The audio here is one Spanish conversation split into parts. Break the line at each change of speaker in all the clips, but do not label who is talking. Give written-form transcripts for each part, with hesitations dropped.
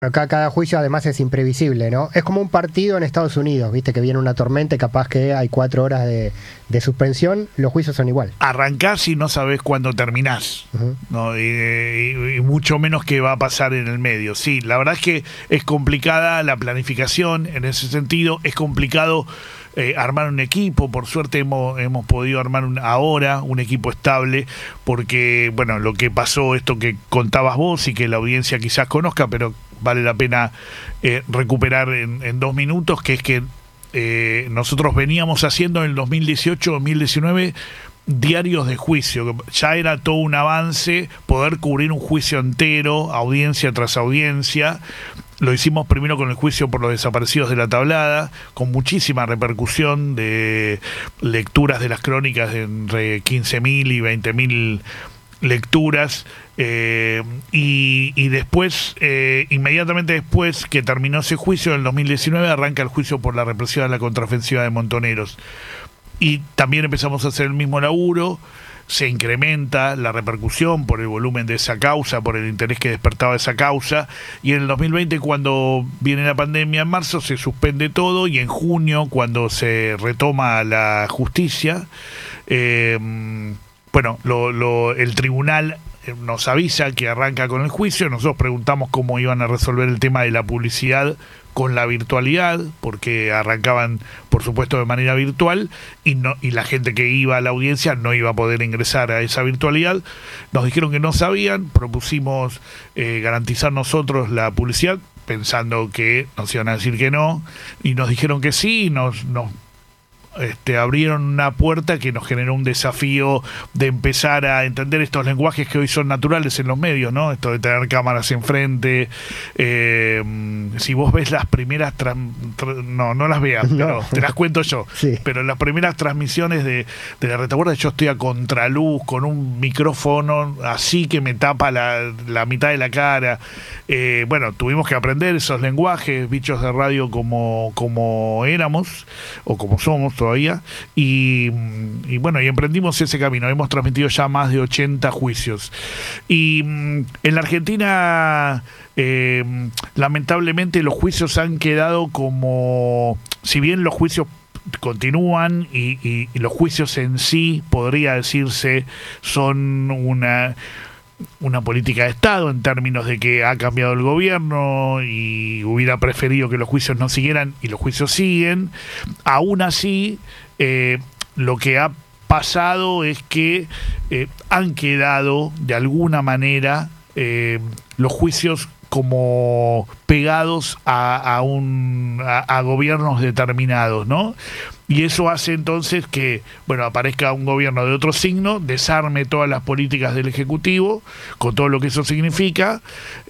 Acá cada juicio además es imprevisible, ¿no? Es como un partido en Estados Unidos, viste que viene una tormenta y capaz que hay 4 horas de suspensión, los juicios son igual.
Arrancás y no sabés cuándo terminás, ¿no? Y mucho menos qué va a pasar en el medio. Sí, la verdad es que es complicada la planificación en ese sentido, es complicado armar un equipo. Por suerte hemos podido armar ahora un equipo estable, porque, bueno, lo que pasó, esto que contabas vos y que la audiencia quizás conozca, pero vale la pena recuperar en 2 minutos, que es que nosotros veníamos haciendo en el 2018-2019 diarios de juicio. Ya era todo un avance poder cubrir un juicio entero, audiencia tras audiencia. Lo hicimos primero con el juicio por los desaparecidos de la Tablada, con muchísima repercusión de lecturas de las crónicas de entre 15.000 y 20.000 lecturas, y después, inmediatamente después que terminó ese juicio, en el 2019 arranca el juicio por la represión a la contraofensiva de Montoneros. Y también empezamos a hacer el mismo laburo, se incrementa la repercusión por el volumen de esa causa, por el interés que despertaba esa causa, y en el 2020, cuando viene la pandemia en marzo, se suspende todo, y en junio, cuando se retoma la justicia, bueno, el tribunal nos avisa que arranca con el juicio. Nosotros preguntamos cómo iban a resolver el tema de la publicidad con la virtualidad, porque arrancaban, por supuesto, de manera virtual, y la gente que iba a la audiencia no iba a poder ingresar a esa virtualidad. Nos dijeron que no sabían, propusimos garantizar nosotros la publicidad, pensando que nos iban a decir que no, y nos dijeron que sí, y nos abrieron una puerta que nos generó un desafío de empezar a entender estos lenguajes que hoy son naturales en los medios, ¿no? Esto de tener cámaras enfrente. Si vos ves las primeras no las veas, no, pero te las cuento yo. Sí. Pero las primeras transmisiones de la retaguardia, yo estoy a contraluz con un micrófono así que me tapa la mitad de la cara. Bueno, tuvimos que aprender esos lenguajes, bichos de radio como éramos o como somos todavía, y bueno, y emprendimos ese camino. Hemos transmitido ya más de 80 juicios, y en la Argentina lamentablemente los juicios han quedado como, si bien los juicios continúan y los juicios en sí, podría decirse, son una política de Estado, en términos de que ha cambiado el gobierno y hubiera preferido que los juicios no siguieran, y los juicios siguen. Aún así, lo que ha pasado es que han quedado de alguna manera los juicios como pegados a gobiernos determinados, ¿no? Y eso hace entonces que, bueno, aparezca un gobierno de otro signo, desarme todas las políticas del Ejecutivo, con todo lo que eso significa.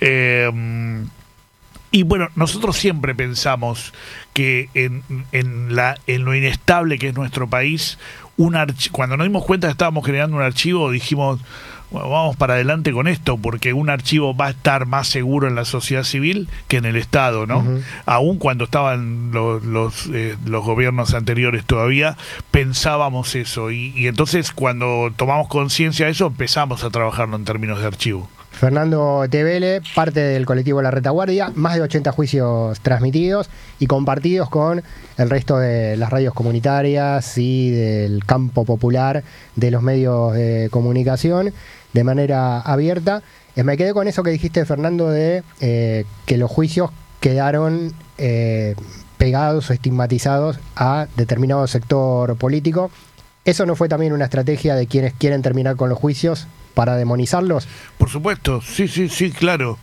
Y bueno, nosotros siempre pensamos que en lo inestable que es nuestro país, cuando nos dimos cuenta que estábamos generando un archivo, dijimos, bueno, vamos para adelante con esto, porque un archivo va a estar más seguro en la sociedad civil que en el Estado, ¿no? Aún cuando estaban los gobiernos anteriores todavía, pensábamos eso, y entonces cuando tomamos conciencia de eso, empezamos a trabajarlo en términos de archivo.
Fernando Tevele, parte del colectivo La Retaguardia, más de 80 juicios transmitidos y compartidos con el resto de las radios comunitarias y del campo popular de los medios de comunicación de manera abierta. Me quedé con eso que dijiste, Fernando, de que los juicios quedaron pegados o estigmatizados a determinado sector político. ¿Eso no fue también una estrategia de quienes quieren terminar con los juicios para demonizarlos?
Por supuesto, sí, claro.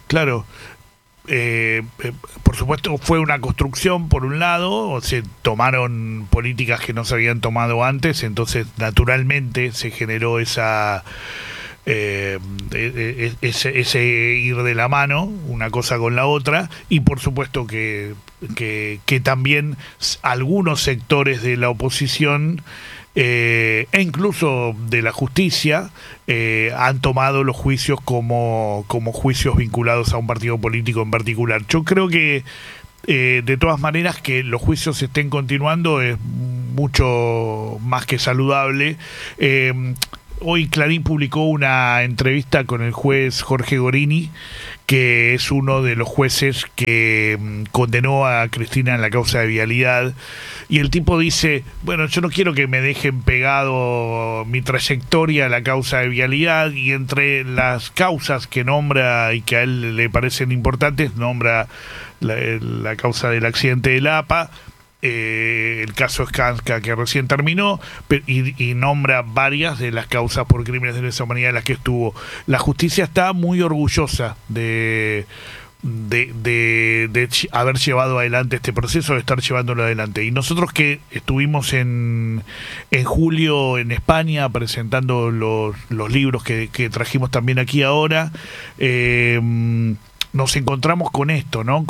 Por supuesto, fue una construcción, por un lado, se tomaron políticas que no se habían tomado antes, entonces naturalmente se generó ese ir de la mano, una cosa con la otra, y por supuesto que también algunos sectores de la oposición e incluso de la justicia han tomado los juicios como juicios vinculados a un partido político en particular. Yo creo que de todas maneras que los juicios estén continuando es mucho más que saludable. hoy Clarín publicó una entrevista con el juez Jorge Gorini, que es uno de los jueces que condenó a Cristina en la causa de vialidad, y el tipo dice, bueno, yo no quiero que me dejen pegado mi trayectoria a la causa de vialidad, y entre las causas que nombra y que a él le parecen importantes, nombra la causa del accidente de la APA, el caso Skanska que recién terminó, y nombra varias de las causas por crímenes de lesa humanidad en las que estuvo. La justicia está muy orgullosa de haber llevado adelante este proceso, de estar llevándolo adelante. Y nosotros que estuvimos en julio en España presentando los libros que trajimos también aquí ahora, nos encontramos con esto, ¿no?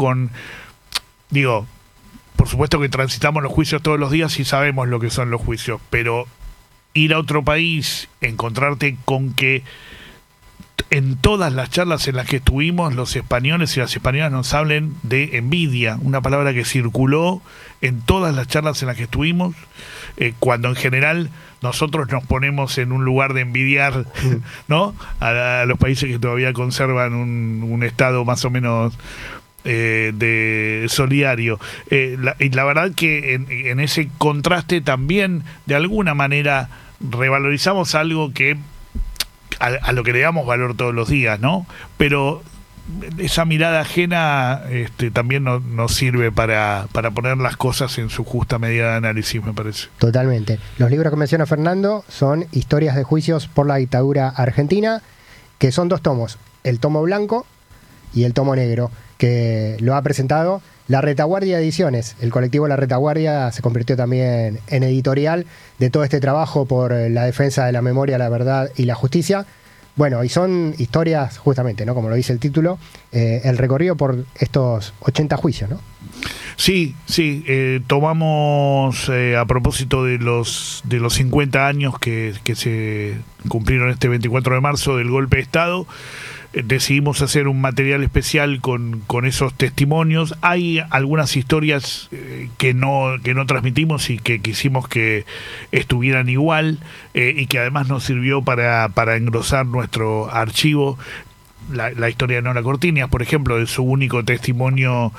Por supuesto que transitamos los juicios todos los días y sabemos lo que son los juicios, pero ir a otro país, encontrarte con que en todas las charlas en las que estuvimos, los españoles y las españolas nos hablen de envidia, una palabra que circuló en todas las charlas en las que estuvimos, cuando en general nosotros nos ponemos en un lugar de envidiar, ¿no? A los países que todavía conservan un estado más o menos de solidario. Y la verdad que en ese contraste también, de alguna manera, revalorizamos algo que a lo que le damos valor todos los días, ¿no? Pero esa mirada ajena también nos sirve para poner las cosas en su justa medida de análisis, me parece.
Totalmente. Los libros que menciona Fernando son Historias de juicios por la dictadura argentina, que son 2 tomos, el tomo blanco y el tomo negro, que lo ha presentado La Retaguardia Ediciones. El colectivo La Retaguardia se convirtió también en editorial de todo este trabajo por la defensa de la memoria, la verdad y la justicia. Bueno, y son historias, justamente, ¿no? Como lo dice el título, el recorrido por estos 80 juicios, ¿no?
Sí, tomamos a propósito de los 50 años que se cumplieron este 24 de marzo del golpe de Estado, decidimos hacer un material especial con esos testimonios. Hay algunas historias que no transmitimos y que quisimos que estuvieran igual, y que además nos sirvió para engrosar nuestro archivo. La historia de Nora Cortiñas, por ejemplo, de su único testimonio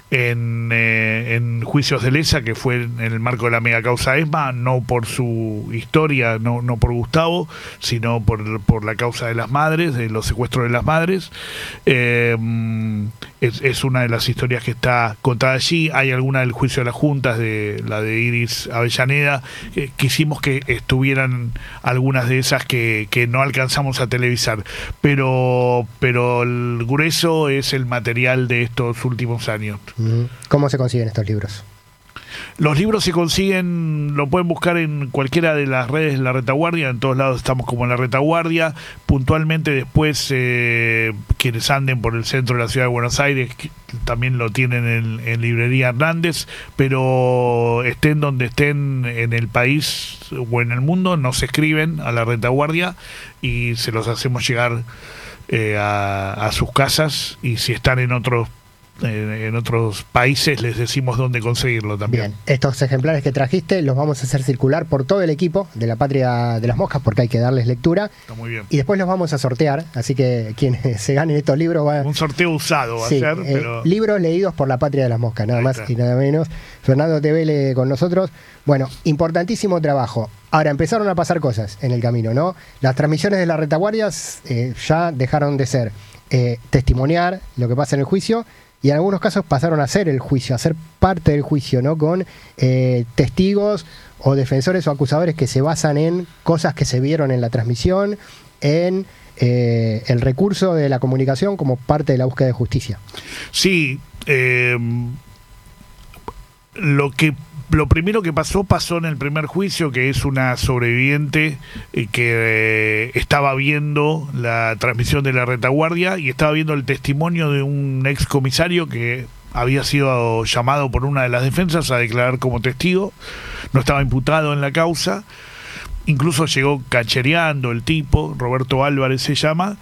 en juicios de lesa, que fue en el marco de la mega causa ESMA, no por su historia, no por Gustavo, sino por la causa de las madres, de los secuestros de las madres. Es una de las historias que está contada allí. Hay alguna del juicio de las juntas, la de Iris Avellaneda. Quisimos que estuvieran algunas de esas que no alcanzamos a televisar, pero el grueso es el material de estos últimos años.
¿Cómo se consiguen estos libros?
Los libros se consiguen, lo pueden buscar en cualquiera de las redes de La Retaguardia, en todos lados estamos como La Retaguardia. Puntualmente después, quienes anden por el centro de la ciudad de Buenos Aires también lo tienen en Librería Hernández, pero estén donde estén en el país o en el mundo, nos escriben a La Retaguardia y se los hacemos llegar a sus casas, y si están en otros países les decimos dónde conseguirlo también. Bien,
estos ejemplares que trajiste los vamos a hacer circular por todo el equipo de la Patria de las Moscas, porque hay que darles lectura.
Está muy bien.
Y después los vamos a sortear, así que quienes se ganen estos libros van...
Un sorteo usado va a ser, pero...
libros leídos por la Patria de las Moscas, nada más y nada menos. Fernando Tevele con nosotros. Bueno, importantísimo trabajo. Ahora, empezaron a pasar cosas en el camino, ¿no? Las transmisiones de las retaguardias ya dejaron de ser testimoniar lo que pasa en el juicio, y en algunos casos pasaron a ser el juicio, a ser parte del juicio, ¿no? Con testigos o defensores o acusadores que se basan en cosas que se vieron en la transmisión, en el recurso de la comunicación como parte de la búsqueda de justicia.
Sí, lo primero que pasó en el primer juicio, que es una sobreviviente que estaba viendo la transmisión de La Retaguardia y estaba viendo el testimonio de un excomisario que había sido llamado por una de las defensas a declarar como testigo, no estaba imputado en la causa. incluso llegó cachereando el tipo, Roberto Álvarez se llama,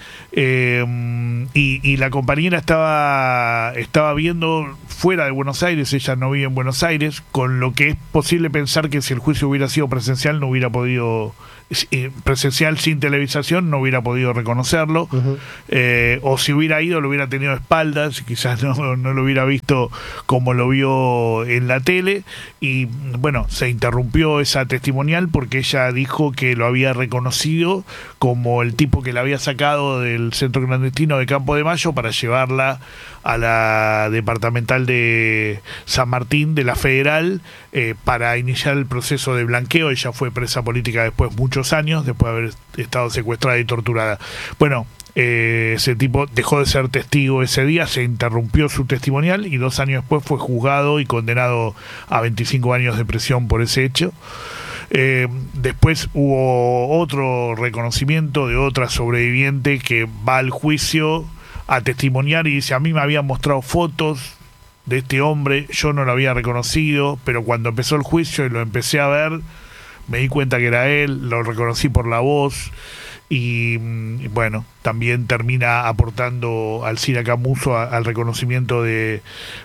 y la compañera estaba viendo fuera de Buenos Aires, ella no vive en Buenos Aires, con lo que es posible pensar que si el juicio hubiera sido presencial no hubiera podido, presencial sin televisación no hubiera podido reconocerlo, o si hubiera ido lo hubiera tenido de espaldas, quizás no lo hubiera visto como lo vio en la tele, y bueno, se interrumpió esa testimonial porque ella dijo que lo había reconocido como el tipo que la había sacado del centro clandestino de Campo de Mayo para llevarla a la departamental de San Martín de la Federal para iniciar el proceso de blanqueo. Ella fue presa política después muchos años, después de haber estado secuestrada y torturada. Bueno, ese tipo dejó de ser testigo ese día, se interrumpió su testimonial y 2 años después fue juzgado y condenado a 25 años de prisión por ese hecho. Después hubo otro reconocimiento de otra sobreviviente que va al juicio a testimoniar y dice: a mí me habían mostrado fotos de este hombre, yo no lo había reconocido, pero cuando empezó el juicio y lo empecé a ver, me di cuenta que era él, lo reconocí por la voz. Y bueno, también termina aportando Alcira Camuso al reconocimiento de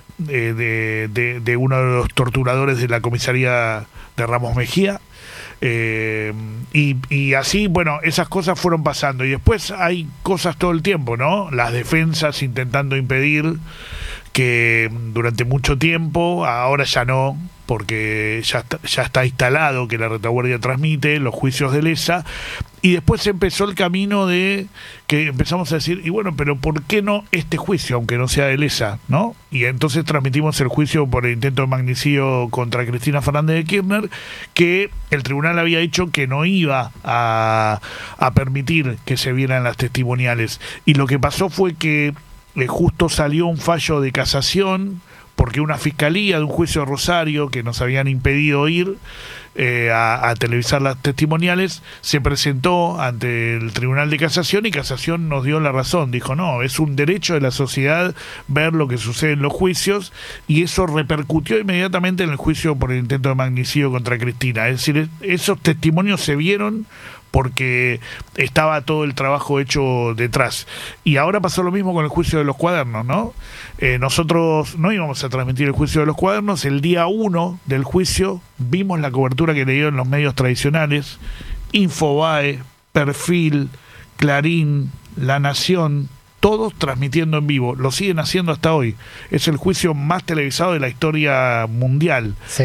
uno de los torturadores de la comisaría de Ramos Mejía. Y así, bueno, esas cosas fueron pasando. Y después hay cosas todo el tiempo, ¿no? Las defensas intentando impedir que durante mucho tiempo, ahora ya no, porque ya está instalado que la retaguardia transmite los juicios de Lesa, y después empezó el camino de que empezamos a decir, y bueno, pero ¿por qué no este juicio, aunque no sea de Lesa, ¿no? Y entonces transmitimos el juicio por el intento de magnicidio contra Cristina Fernández de Kirchner, que el tribunal había dicho que no iba a permitir que se vieran las testimoniales, y lo que pasó fue que justo salió un fallo de casación porque una fiscalía de un juicio de Rosario que nos habían impedido ir a televisar las testimoniales se presentó ante el Tribunal de Casación y Casación nos dio la razón, dijo no, es un derecho de la sociedad ver lo que sucede en los juicios, y eso repercutió inmediatamente en el juicio por el intento de magnicidio contra Cristina. Es decir, esos testimonios se vieron porque estaba todo el trabajo hecho detrás. Y ahora pasó lo mismo con el juicio de los cuadernos, ¿no? Nosotros no íbamos a transmitir el juicio de los cuadernos. El día 1 del juicio vimos la cobertura que le dieron los medios tradicionales, Infobae, Perfil, Clarín, La Nación, todos transmitiendo en vivo. Lo siguen haciendo hasta hoy. Es el juicio más televisado de la historia mundial.
Sí.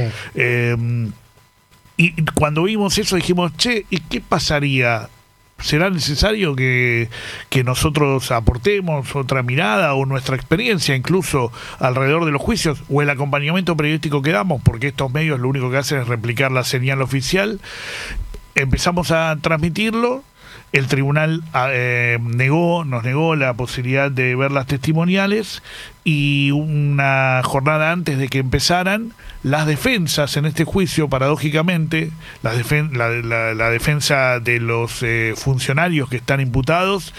Y cuando vimos eso dijimos, che, ¿y qué pasaría? ¿Será necesario que nosotros aportemos otra mirada o nuestra experiencia incluso alrededor de los juicios o el acompañamiento periodístico que damos? Porque estos medios lo único que hacen es replicar la señal oficial. Empezamos a transmitirlo. El tribunal nos negó la posibilidad de ver las testimoniales, y una jornada antes de que empezaran, las defensas en este juicio, paradójicamente, la defensa de los funcionarios que están imputados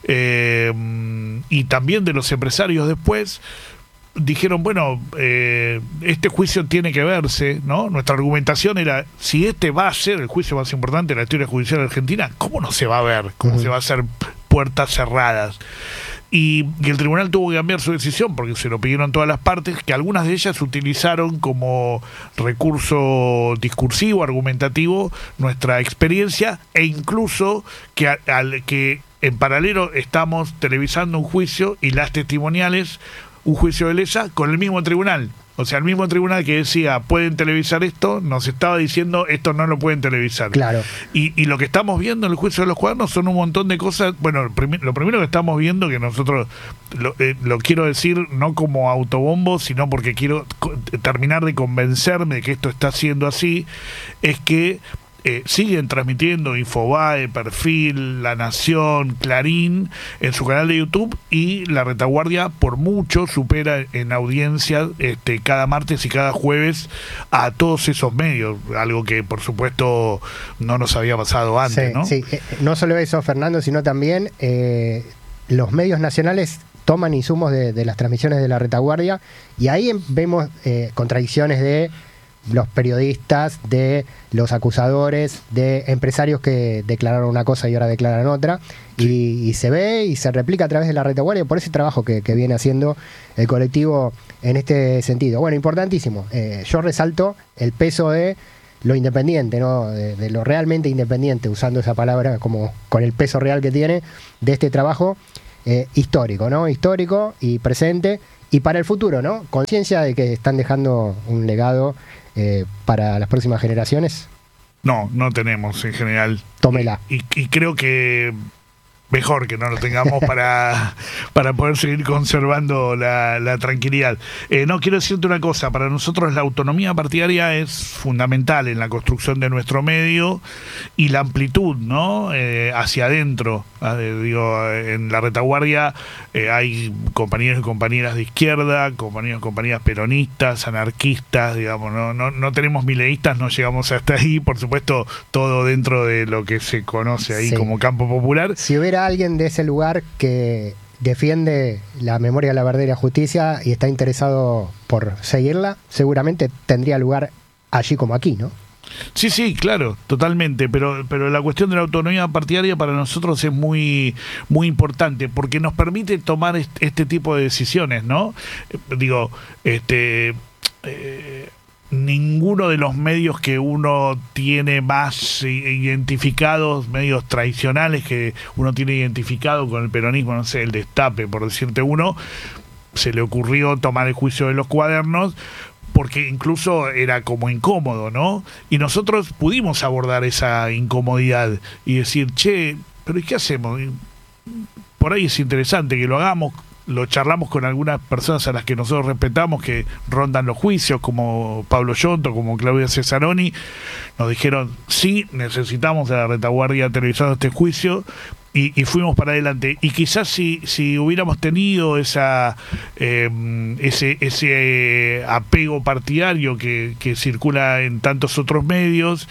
y también de los empresarios después, dijeron, bueno, este juicio tiene que verse, ¿no? Nuestra argumentación era, si este va a ser el juicio más importante de la historia judicial argentina, ¿cómo no se va a ver? ¿Cómo se va a hacer puertas cerradas? Y el tribunal tuvo que cambiar su decisión porque se lo pidieron todas las partes, que algunas de ellas utilizaron como recurso discursivo, argumentativo, nuestra experiencia, e incluso que en paralelo estamos televisando un juicio y las testimoniales, un juicio de Lesa con el mismo tribunal. O sea, el mismo tribunal que decía, pueden televisar esto, nos estaba diciendo, esto no lo pueden televisar.
Claro.
Y lo que estamos viendo en el juicio de los cuadernos son un montón de cosas. Bueno, lo primero que estamos viendo, que nosotros lo quiero decir no como autobombo, sino porque quiero terminar de convencerme de que esto está siendo así, es que siguen transmitiendo Infobae, Perfil, La Nación, Clarín en su canal de YouTube, y La Retaguardia por mucho supera en audiencia cada martes y cada jueves a todos esos medios, algo que por supuesto no nos había pasado antes,
sí,
¿no?
Sí, no solo eso, Fernando, sino también los medios nacionales toman insumos de las transmisiones de La Retaguardia, y ahí vemos contradicciones de los periodistas, de los acusadores, de empresarios que declararon una cosa y ahora declaran otra, y se ve y se replica a través de la retaguardia por ese trabajo que viene haciendo el colectivo en este sentido. Bueno, importantísimo. Yo resalto el peso de lo independiente, ¿no? De lo realmente independiente, usando esa palabra como con el peso real que tiene, de este trabajo histórico, ¿no? Histórico y presente, y para el futuro, ¿no? Conciencia de que están dejando un legado para las próximas generaciones.
No tenemos en general.
Tómela.
Y creo que mejor que no lo tengamos para poder seguir conservando la tranquilidad. No, quiero decirte una cosa, para nosotros la autonomía partidaria es fundamental en la construcción de nuestro medio y la amplitud, ¿no? Hacia adentro. Digo, en la retaguardia hay compañeros y compañeras de izquierda, compañeros y compañeras peronistas, anarquistas, digamos, no tenemos mileístas, no llegamos hasta ahí, por supuesto, todo dentro de lo que se conoce ahí como campo popular.
Si hubiera alguien de ese lugar que defiende la memoria, la verdad y la justicia y está interesado por seguirla, seguramente tendría lugar allí como aquí, ¿no?
Sí, claro, totalmente, pero la cuestión de la autonomía partidaria para nosotros es muy importante porque nos permite tomar este tipo de decisiones, ¿no? Digo, ninguno de los medios que uno tiene más identificados, medios tradicionales que uno tiene identificado con el peronismo, no sé, el Destape, por decirte uno, se le ocurrió tomar el juicio de los cuadernos porque incluso era como incómodo, ¿no? Y nosotros pudimos abordar esa incomodidad y decir, che, pero ¿y qué hacemos? Por ahí es interesante que lo hagamos. Lo charlamos con algunas personas a las que nosotros respetamos que rondan los juicios, como Pablo Yonto, como Claudia Cesaroni. Nos dijeron, sí, necesitamos a la retaguardia televisando este juicio, y fuimos para adelante. Y quizás si hubiéramos tenido ese apego partidario que circula en tantos otros medios,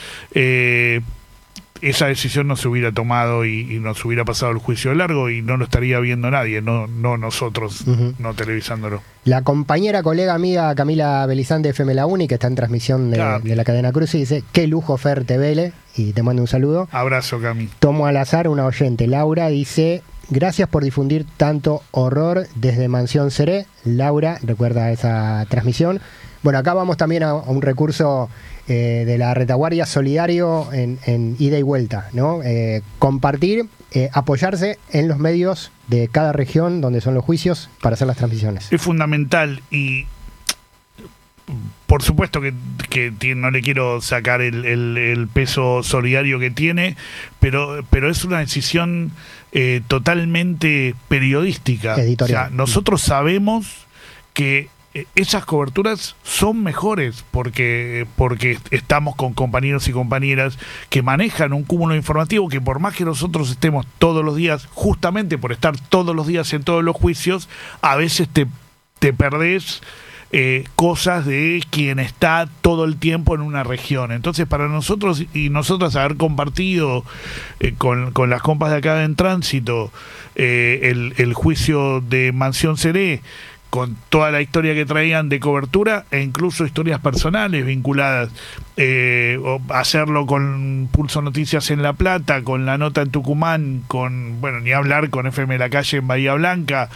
esa decisión no se hubiera tomado y nos hubiera pasado el juicio largo y no lo estaría viendo nadie, no nosotros, no televisándolo.
La compañera, colega, amiga Camila Belizán de FM La Uni, que está en transmisión de la cadena Cruz, y dice, qué lujo Fer Tevele, y te mando un saludo.
Abrazo, Cami.
Tomo al azar una oyente, Laura, dice, gracias por difundir tanto horror desde Mansión Seré. Laura, recuerda esa transmisión. Bueno, acá vamos también a un recurso de la retaguardia solidario en ida y vuelta, ¿no? Compartir, apoyarse en los medios de cada región donde son los juicios para hacer las transmisiones.
Es fundamental y por supuesto que no le quiero sacar el peso solidario que tiene, pero es una decisión totalmente periodística.
Editorial.
O sea, nosotros sabemos que esas coberturas son mejores porque estamos con compañeros y compañeras que manejan un cúmulo informativo que por más que nosotros estemos todos los días, justamente por estar todos los días en todos los juicios, a veces te perdés cosas de quien está todo el tiempo en una región. Entonces para nosotros y nosotras haber compartido con las compas de acá en Tránsito el juicio de Mansión Seré, con toda la historia que traían de cobertura e incluso historias personales vinculadas, o hacerlo con Pulso Noticias en La Plata, con La Nota en Tucumán, bueno, ni hablar con FM La Calle en Bahía Blanca,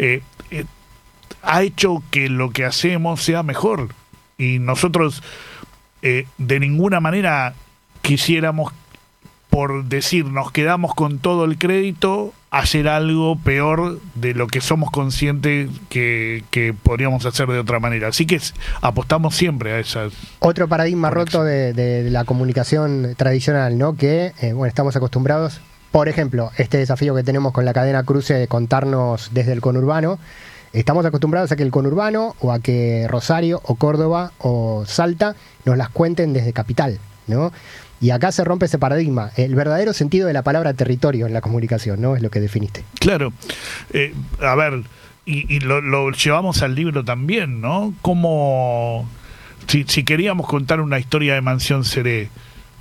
ha hecho que lo que hacemos sea mejor, y nosotros de ninguna manera quisiéramos, por decir, nos quedamos con todo el crédito, hacer algo peor de lo que somos conscientes que podríamos hacer de otra manera. Así que apostamos siempre a esas.
Otro paradigma roto de la comunicación tradicional, ¿no? Que, bueno, estamos acostumbrados, por ejemplo, este desafío que tenemos con la cadena Cruce de contarnos desde el conurbano. Estamos acostumbrados a que el conurbano, o a que Rosario, o Córdoba, o Salta, nos las cuenten desde Capital, ¿no? Y acá se rompe ese paradigma, el verdadero sentido de la palabra territorio en la comunicación, ¿no? Es lo que definiste.
Claro. A ver, y lo llevamos al libro también, ¿no? Como si queríamos contar una historia de Mansión Seré,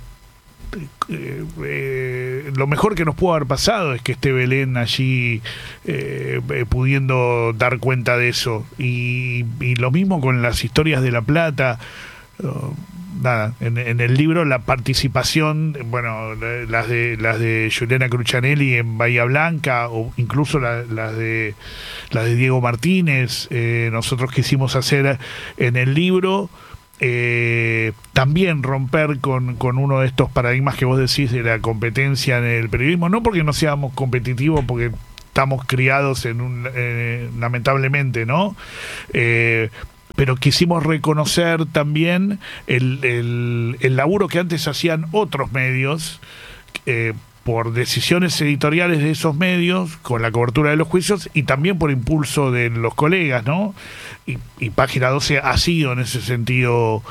lo mejor que nos pudo haber pasado es que esté Belén allí pudiendo dar cuenta de eso. Y lo mismo con las historias de La Plata. nada, en el libro la participación, bueno, las de Juliana Cruccianelli en Bahía Blanca, o incluso las de Diego Martínez, nosotros quisimos hacer en el libro. También romper con uno de estos paradigmas que vos decís de la competencia en el periodismo, no porque no seamos competitivos, porque estamos criados lamentablemente, ¿no? Pero quisimos reconocer también el laburo que antes hacían otros medios, por decisiones editoriales de esos medios, con la cobertura de los juicios, y también por impulso de los colegas, ¿no? Y Página 12 ha sido en ese sentido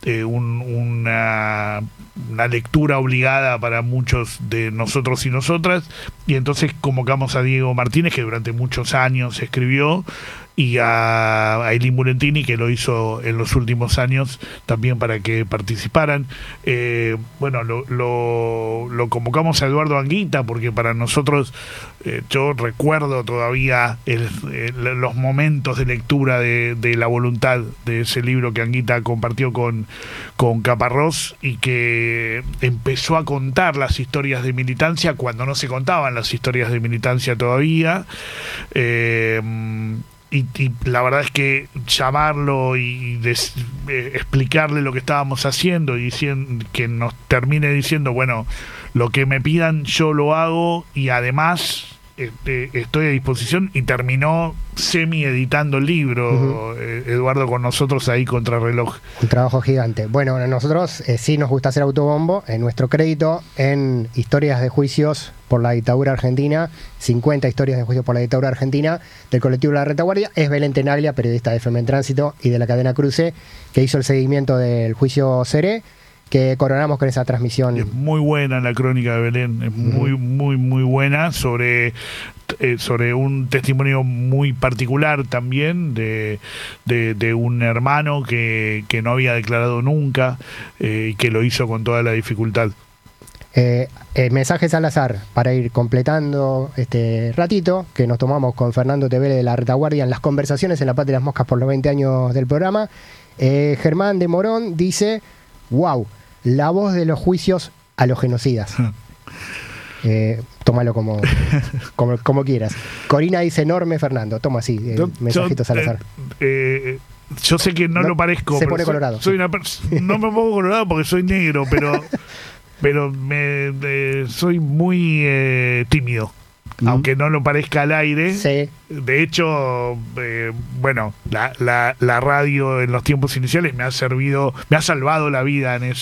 una lectura obligada para muchos de nosotros y nosotras, y entonces convocamos a Diego Martínez, que durante muchos años escribió, y a Ailín Bulentini, que lo hizo en los últimos años también para que participaran. Bueno, lo convocamos a Eduardo Anguita, porque para nosotros, yo recuerdo todavía los momentos de lectura de La Voluntad, de ese libro que Anguita compartió con Caparrós, y que empezó a contar las historias de militancia cuando no se contaban las historias de militancia todavía. Y la verdad es que llamarlo y explicarle lo que estábamos haciendo, y que nos termine diciendo, bueno, lo que me pidan yo lo hago, y además estoy a disposición, y terminó semi-editando el libro, Eduardo con nosotros ahí contrarreloj.
Un trabajo gigante. Bueno, a nosotros sí nos gusta hacer autobombo, en nuestro crédito, en historias de juicios por la dictadura argentina, 50 historias de juicios por la dictadura argentina, del colectivo La Retaguardia, es Belén Tenaglia, periodista de FM en Tránsito y de la cadena Cruce, que hizo el seguimiento del juicio Seré, que coronamos con esa transmisión.
Es muy buena la crónica de Belén, es muy buena, sobre un testimonio muy particular también de un hermano que no había declarado nunca, y que lo hizo con toda la dificultad.
Mensajes al azar para ir completando este ratito que nos tomamos con Fernando Tevele de La Retaguardia en las conversaciones en La Patria de las Moscas por los 20 años del programa. Germán de Morón dice: wow, la voz de los juicios a los genocidas. Tómalo como quieras. Corina dice: enorme Fernando. Toma así, mensajitos al azar.
Yo sé que no lo parezco.
Se pone colorado.
No me pongo colorado porque soy negro, pero soy muy tímido, aunque no lo parezca al aire.
Sí.
De hecho, bueno, la radio en los tiempos iniciales me ha salvado la vida en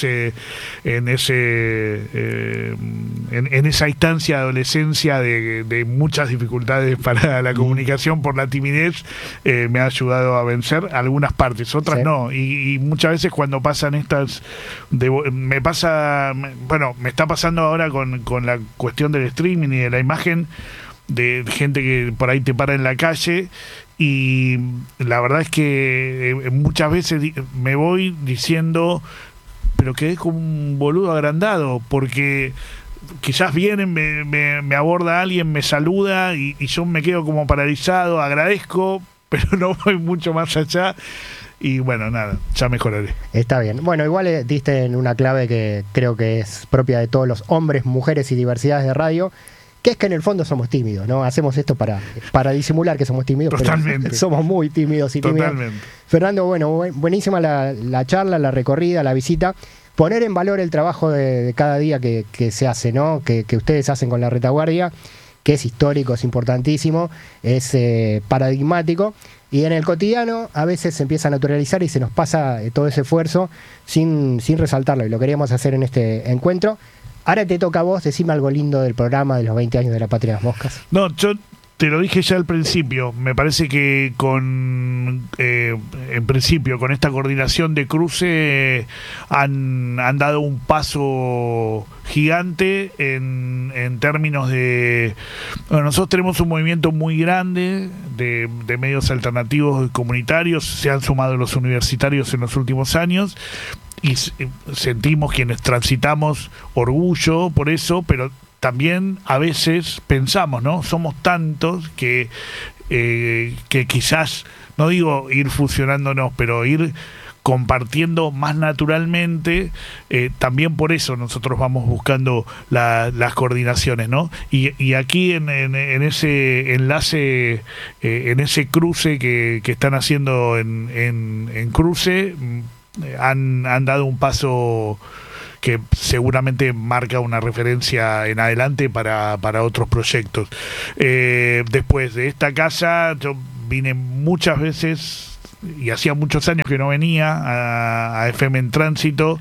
esa instancia de adolescencia de muchas dificultades para la comunicación por la timidez. Me ha ayudado a vencer algunas partes, otras no, y muchas veces cuando pasan estas me está pasando ahora con la cuestión del streaming y de la imagen, de gente que por ahí te para en la calle, y la verdad es que muchas veces me voy diciendo, pero quedé como un boludo agrandado, porque quizás vienen, me aborda alguien, me saluda, y yo me quedo como paralizado, agradezco, pero no voy mucho más allá. Y bueno, nada, ya mejoraré. Está bien. Bueno, igual diste en una clave que creo que es propia de todos los hombres, mujeres y diversidades de radio, que es que en el fondo somos tímidos, ¿no? Hacemos esto para disimular que somos tímidos. Totalmente. Pero somos muy tímidos y tímidos. Totalmente. Fernando, bueno, buenísima la charla, la recorrida, la visita. Poner en valor el trabajo de cada día que se hace, ¿no? Que ustedes hacen con La Retaguardia, que es histórico, es importantísimo, es paradigmático. Y en el cotidiano a veces se empieza a naturalizar y se nos pasa todo ese esfuerzo sin resaltarlo. Y lo queríamos hacer en este encuentro. Ahora te toca a vos, decime algo lindo del programa de los 20 años de La Patria de las Moscas. No, yo te lo dije ya al principio. Me parece que en principio, con esta coordinación de Cruce, han dado un paso gigante en términos de... Bueno, nosotros tenemos un movimiento muy grande de medios alternativos y comunitarios. Se han sumado los universitarios en los últimos años, y sentimos, quienes transitamos, orgullo por eso, pero también a veces pensamos, ¿no? Somos tantos que quizás, no digo ir fusionándonos, pero ir compartiendo más naturalmente. También por eso nosotros vamos buscando las coordinaciones, ¿no? Y aquí en ese enlace, en ese cruce que están haciendo en Cruce, han dado un paso que seguramente marca una referencia en adelante para otros proyectos. Después de esta casa, yo vine muchas veces, y hacía muchos años que no venía a FM en Tránsito.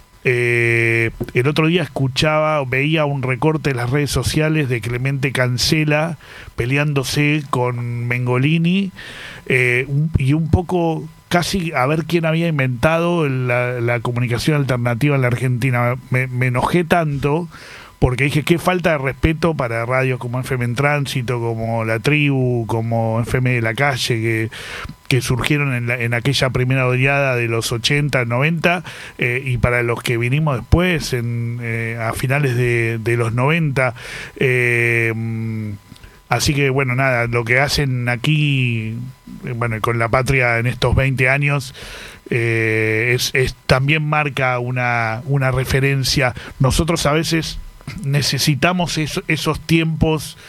El otro día veía un recorte en las redes sociales de Clemente Cancela peleándose con Mengolini, y un poco casi a ver quién había inventado la comunicación alternativa en la Argentina. Me enojé tanto porque dije, qué falta de respeto para radios como FM en Tránsito, como La Tribu, como FM de la Calle, que surgieron en aquella primera oleada de los 80, 90, y para los que vinimos después, a finales de los 90. Así que, bueno, nada, lo que hacen aquí, bueno, con La Patria en estos 20 años, también marca una referencia. Nosotros a veces necesitamos esos tiempos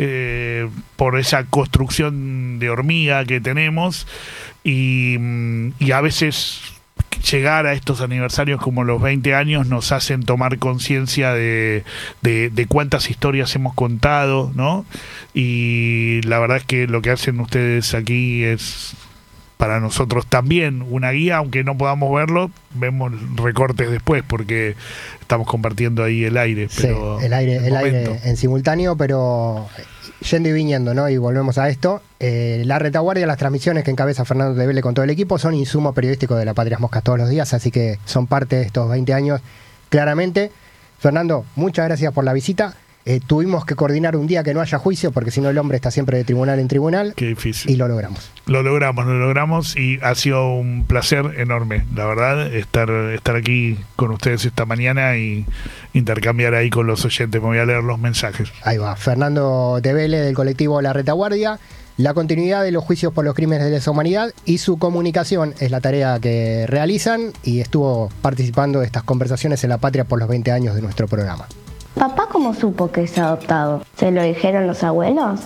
por esa construcción de hormiga que tenemos, y a veces llegar a estos aniversarios como los 20 años nos hacen tomar conciencia de cuántas historias hemos contado, ¿no? Y la verdad es que lo que hacen ustedes aquí es para nosotros también una guía, aunque no podamos verlo, vemos recortes después porque estamos compartiendo ahí el aire. Pero
sí, el aire en simultáneo, pero yendo y viniendo, ¿no? Y volvemos a esto. La retaguardia, las transmisiones que encabeza Fernando de Vélez con todo el equipo son insumo periodístico de La Patria Moscas todos los días, así que son parte de estos 20 años, claramente. Fernando, muchas gracias por la visita. Tuvimos que coordinar un día que no haya juicio, porque si no el hombre está siempre de tribunal en tribunal.
Qué difícil.
Y lo logramos.
Lo logramos y ha sido un placer enorme, la verdad, estar aquí con ustedes esta mañana y intercambiar ahí con los oyentes. Me voy a leer los mensajes.
Ahí va, Fernando de Vélez del colectivo La Retaguardia. La continuidad de los juicios por los crímenes de lesa humanidad y su comunicación es la tarea que realizan, y estuvo participando de estas conversaciones en La Patria por los 20 años de nuestro programa.
¿Papá cómo supo que es adoptado? ¿Se lo dijeron los abuelos?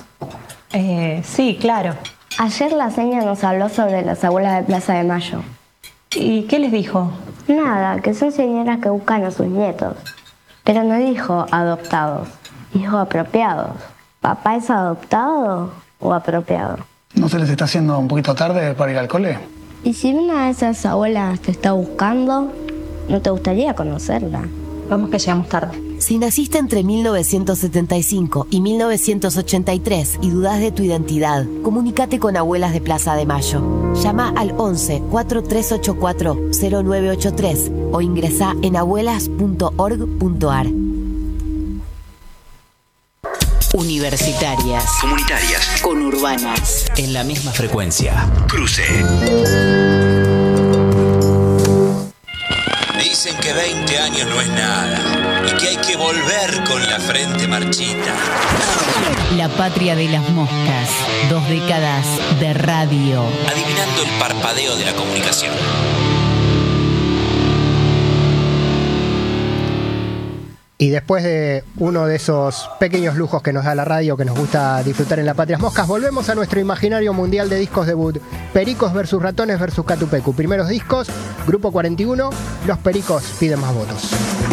Sí, claro.
Ayer la seña nos habló sobre las abuelas de Plaza de Mayo.
¿Y qué les dijo?
Nada, que son señoras que buscan a sus nietos. Pero no dijo adoptados, dijo apropiados. ¿Papá es adoptado o apropiado?
¿No se les está haciendo un poquito tarde para ir al cole?
¿Y si una de esas abuelas te está buscando, no te gustaría conocerla?
Vamos que llegamos tarde.
Si naciste entre 1975 y 1983 y dudás de tu identidad, comunícate con Abuelas de Plaza de Mayo. Llama al 11 4384 0983 o ingresá en abuelas.org.ar.
Universitarias,
comunitarias,
conurbanas,
en la misma frecuencia. Cruce. Dicen que 20 años no es nada y que hay que volver con la frente marchita.
La Patria de las Moscas, 2 décadas de radio.
Adivinando el parpadeo de la comunicación.
Y después de uno de esos pequeños lujos que nos da la radio, que nos gusta disfrutar en La Patria Moscas, volvemos a nuestro imaginario mundial de discos debut. Pericos versus Ratones versus Catupecu. Primeros discos, Grupo 41, Los Pericos piden más votos.